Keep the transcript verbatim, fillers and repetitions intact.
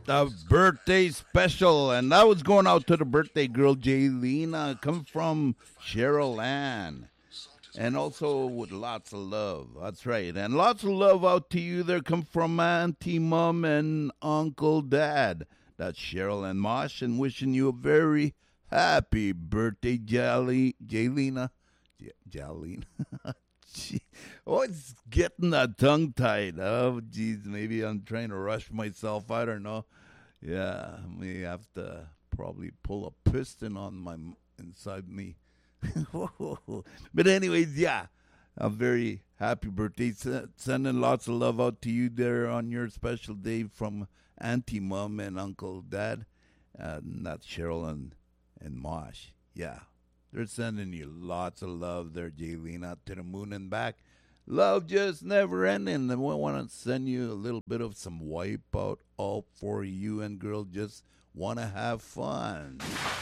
The birthday special, and that was going out to the birthday girl, Jaylina, come from Cheryl Ann. And also with lots of love. That's right. And lots of love out to you there come from Auntie, Mom, and Uncle Dad. That's Cheryl and Mosh, and wishing you a very happy birthday, Jolly, Jaylina. J- Jolene. Gee, oh, it's getting that tongue tied. Oh, geez, maybe I'm trying to rush myself. I don't know. Yeah, I may have to probably pull a piston on my inside me. But anyways, yeah, a very happy birthday. S- sending lots of love out to you there on your special day from Auntie, Mom, and Uncle Dad. And that's Cheryl and, and Mosh. Yeah, they're sending you lots of love there, Jaylina, to the moon and back. Love just never ending. And we want to send you a little bit of some wipeout all for you and girl just want to have fun.